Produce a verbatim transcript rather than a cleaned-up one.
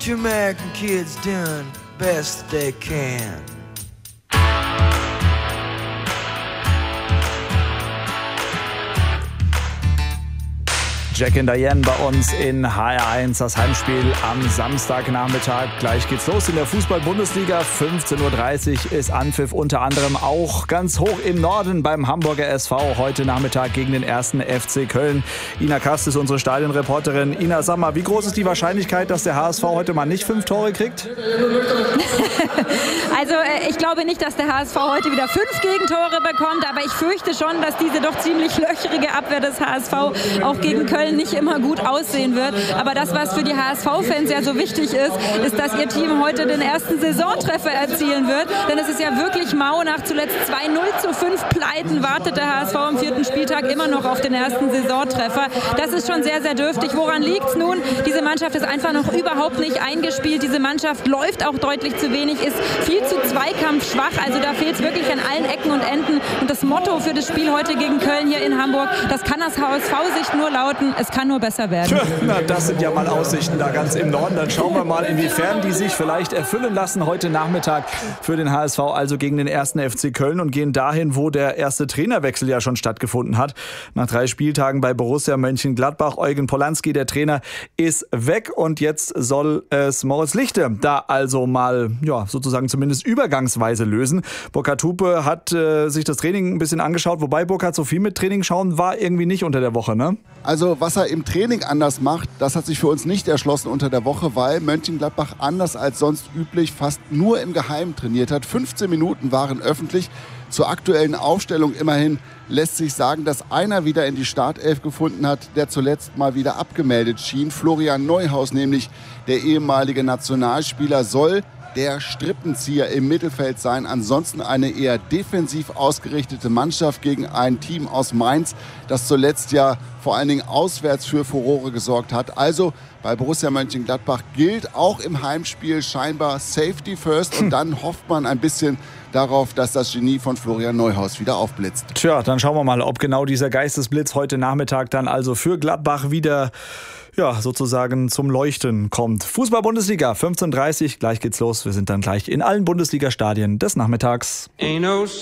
two American kids doing best they can. Jack and Diane bei uns in H R eins, das Heimspiel am Samstagnachmittag. Gleich geht's los in der Fußball-Bundesliga. fünfzehn Uhr dreißig ist Anpfiff, unter anderem auch ganz hoch im Norden beim Hamburger S V. Heute Nachmittag gegen den ersten F C Köln. Ina Kast ist unsere Stadionreporterin. Ina, sag mal, wie groß ist die Wahrscheinlichkeit, dass der H S V heute mal nicht fünf Tore kriegt? Also ich glaube nicht, dass der H S V heute wieder fünf Gegentore bekommt, aber ich fürchte schon, dass diese doch ziemlich löchrige Abwehr des H S V auch gegen Köln nicht immer gut aussehen wird. Aber das, was für die H S V-Fans ja so wichtig ist, ist, dass ihr Team heute den ersten Saisontreffer erzielen wird. Denn es ist ja wirklich mau. Nach zuletzt zwei null zu fünf Pleiten wartet der H S V am vierten Spieltag immer noch auf den ersten Saisontreffer. Das ist schon sehr, sehr dürftig. Woran liegt es nun? Diese Mannschaft ist einfach noch überhaupt nicht eingespielt. Diese Mannschaft läuft auch deutlich zu wenig, ist viel zu zweikampfschwach. Also da fehlt es wirklich an allen Ecken und Enden. Und das Motto für das Spiel heute gegen Köln hier in Hamburg, das kann aus H S V-Sicht nur lauten: Es kann nur besser werden. Tja, na, das sind ja mal Aussichten da ganz im Norden. Dann schauen wir mal, inwiefern die sich vielleicht erfüllen lassen heute Nachmittag für den H S V, also gegen den ersten F C Köln, und gehen dahin, wo der erste Trainerwechsel ja schon stattgefunden hat. Nach drei Spieltagen bei Borussia Mönchengladbach. Eugen Polanski, der Trainer, ist weg, und jetzt soll es Moritz Lichte da also mal, ja, sozusagen zumindest übergangsweise lösen. Burkhard Hupe hat äh, sich das Training ein bisschen angeschaut, wobei Burkhard, so viel mit Training schauen war irgendwie nicht unter der Woche, ne? Also was er im Training anders macht, das hat sich für uns nicht erschlossen unter der Woche, weil Mönchengladbach anders als sonst üblich fast nur im Geheimen trainiert hat. fünfzehn Minuten waren öffentlich. Zur aktuellen Aufstellung immerhin lässt sich sagen, dass einer wieder in die Startelf gefunden hat, der zuletzt mal wieder abgemeldet schien. Florian Neuhaus, nämlich der ehemalige Nationalspieler, soll der Strippenzieher im Mittelfeld sein. Ansonsten eine eher defensiv ausgerichtete Mannschaft gegen ein Team aus Mainz, das zuletzt ja vor allen Dingen auswärts für Furore gesorgt hat. Also bei Borussia Mönchengladbach gilt auch im Heimspiel scheinbar Safety first, und dann hofft man ein bisschen darauf, dass das Genie von Florian Neuhaus wieder aufblitzt. Tja, dann schauen wir mal, ob genau dieser Geistesblitz heute Nachmittag dann also für Gladbach wieder, ja, sozusagen zum Leuchten kommt. Fußball-Bundesliga, fünfzehn Uhr dreißig, gleich geht's los. Wir sind dann gleich in allen Bundesliga-Stadien des Nachmittags.